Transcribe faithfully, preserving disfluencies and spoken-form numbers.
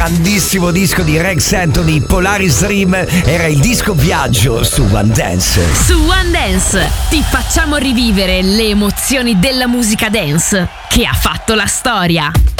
Grandissimo disco di Rex Anthony, Polaris Dream, era il disco viaggio su One Dance. Su One Dance ti facciamo rivivere le emozioni della musica dance che ha fatto la storia.